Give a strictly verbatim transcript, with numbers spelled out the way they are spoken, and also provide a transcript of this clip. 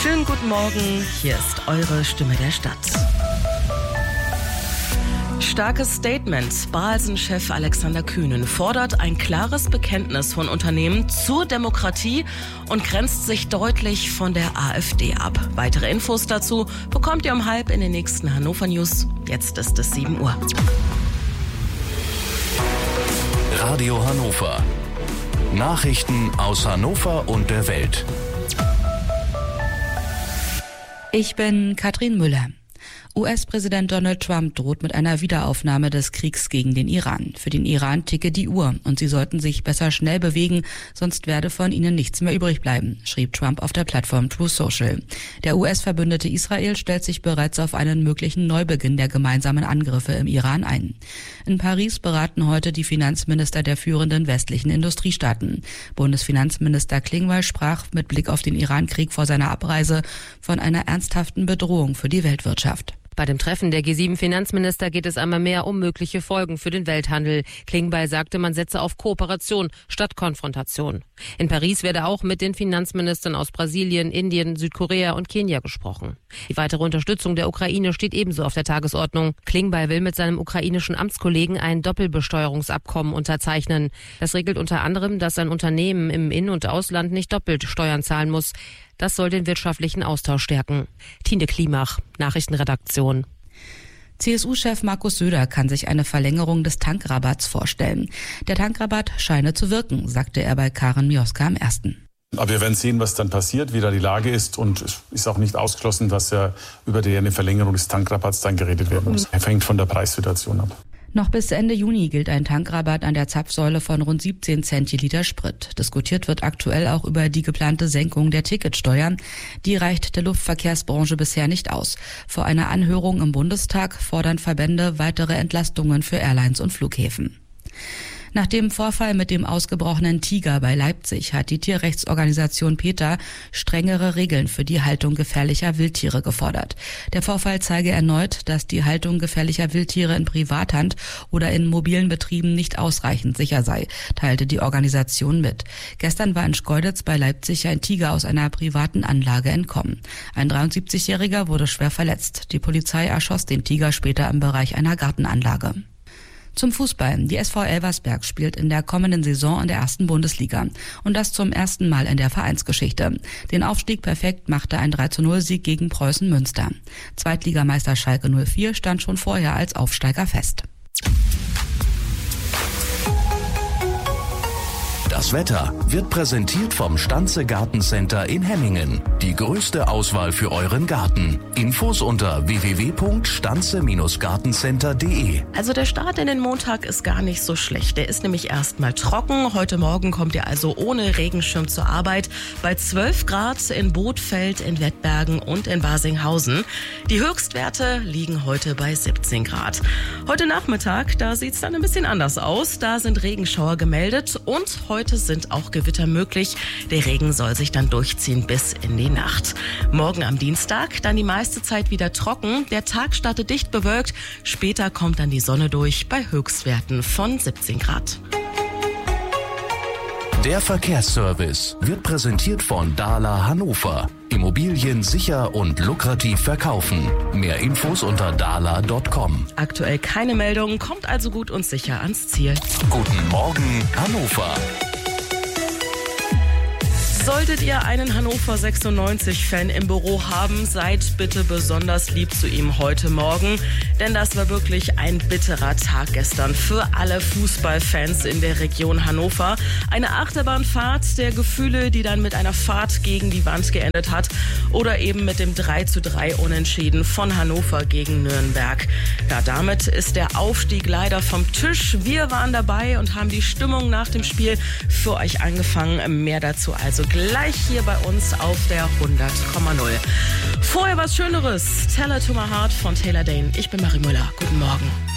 Schönen guten Morgen, hier ist eure Stimme der Stadt. Starkes Statement. Balsen-Chef Alexander Kühnen fordert ein klares Bekenntnis von Unternehmen zur Demokratie und grenzt sich deutlich von der AfD ab. Weitere Infos dazu bekommt ihr um halb in den nächsten Hannover News. Jetzt ist es sieben Uhr. Radio Hannover. Nachrichten aus Hannover und der Welt. Ich bin Katrin Müller. U S-Präsident Donald Trump droht mit einer Wiederaufnahme des Kriegs gegen den Iran. Für den Iran ticke die Uhr und sie sollten sich besser schnell bewegen, sonst werde von ihnen nichts mehr übrig bleiben, schrieb Trump auf der Plattform Truth Social. Der U S-Verbündete Israel stellt sich bereits auf einen möglichen Neubeginn der gemeinsamen Angriffe im Iran ein. In Paris beraten heute die Finanzminister der führenden westlichen Industriestaaten. Bundesfinanzminister Klingbeil sprach mit Blick auf den Iran-Krieg vor seiner Abreise von einer ernsthaften Bedrohung für die Weltwirtschaft. Bei dem Treffen der G sieben Finanzminister geht es einmal mehr um mögliche Folgen für den Welthandel. Klingbeil sagte, man setze auf Kooperation statt Konfrontation. In Paris werde auch mit den Finanzministern aus Brasilien, Indien, Südkorea und Kenia gesprochen. Die weitere Unterstützung der Ukraine steht ebenso auf der Tagesordnung. Klingbeil will mit seinem ukrainischen Amtskollegen ein Doppelbesteuerungsabkommen unterzeichnen. Das regelt unter anderem, dass ein Unternehmen im In- und Ausland nicht doppelt Steuern zahlen muss. Das soll den wirtschaftlichen Austausch stärken. Tine Klimach, Nachrichtenredaktion. C S U-Chef Markus Söder kann sich eine Verlängerung des Tankrabatts vorstellen. Der Tankrabatt scheine zu wirken, sagte er bei Karen Mioska am ersten. Aber wir werden sehen, was dann passiert, wie da die Lage ist. Und es ist auch nicht ausgeschlossen, dass ja über die eine Verlängerung des Tankrabatts dann geredet werden muss. Er hängt von der Preissituation ab. Noch bis Ende Juni gilt ein Tankrabatt an der Zapfsäule von rund siebzehn Cent je Liter Sprit. Diskutiert wird aktuell auch über die geplante Senkung der Ticketsteuer. Die reicht der Luftverkehrsbranche bisher nicht aus. Vor einer Anhörung im Bundestag fordern Verbände weitere Entlastungen für Airlines und Flughäfen. Nach dem Vorfall mit dem ausgebrochenen Tiger bei Leipzig hat die Tierrechtsorganisation PETA strengere Regeln für die Haltung gefährlicher Wildtiere gefordert. Der Vorfall zeige erneut, dass die Haltung gefährlicher Wildtiere in Privathand oder in mobilen Betrieben nicht ausreichend sicher sei, teilte die Organisation mit. Gestern war in Schkeuditz bei Leipzig ein Tiger aus einer privaten Anlage entkommen. Ein dreiundsiebzigjähriger wurde schwer verletzt. Die Polizei erschoss den Tiger später im Bereich einer Gartenanlage. Zum Fußball. Die S V Elversberg spielt in der kommenden Saison in der ersten Bundesliga. Und das zum ersten Mal in der Vereinsgeschichte. Den Aufstieg perfekt machte ein drei zu null Sieg gegen Preußen Münster. Zweitligameister Schalke null vier stand schon vorher als Aufsteiger fest. Das Wetter wird präsentiert vom Stanze Gartencenter in Hemmingen. Die größte Auswahl für euren Garten. Infos unter w w w punkt stanze gartencenter punkt de. Also der Start in den Montag ist gar nicht so schlecht. Der ist nämlich erstmal trocken. Heute Morgen kommt ihr also ohne Regenschirm zur Arbeit bei zwölf Grad in Bothfeld, in Wettbergen und in Barsinghausen. Die Höchstwerte liegen heute bei siebzehn Grad. Heute Nachmittag, da sieht's dann ein bisschen anders aus. Da sind Regenschauer gemeldet und heute sind auch Gewitter möglich. Der Regen soll sich dann durchziehen bis in die Nacht. Morgen am Dienstag dann die meiste Zeit wieder trocken. Der Tag startet dicht bewölkt. Später kommt dann die Sonne durch bei Höchstwerten von siebzehn Grad. Der Verkehrsservice wird präsentiert von Dahler Hannover. Immobilien sicher und lukrativ verkaufen. Mehr Infos unter dahler punkt com. Aktuell keine Meldung, kommt also gut und sicher ans Ziel. Guten Morgen, Hannover. Solltet ihr einen Hannover sechsundneunzig-Fan im Büro haben, seid bitte besonders lieb zu ihm heute Morgen. Denn das war wirklich ein bitterer Tag gestern für alle Fußballfans in der Region Hannover. Eine Achterbahnfahrt der Gefühle, die dann mit einer Fahrt gegen die Wand geendet hat. Oder eben mit dem drei zu drei Unentschieden von Hannover gegen Nürnberg. Ja, damit ist der Aufstieg leider vom Tisch. Wir waren dabei und haben die Stimmung nach dem Spiel für euch angefangen. Mehr dazu also gleich hier bei uns auf der hundert Komma null. Vorher was Schöneres. Tell It to My Heart von Taylor Dayne. Ich bin Marie Müller. Guten Morgen.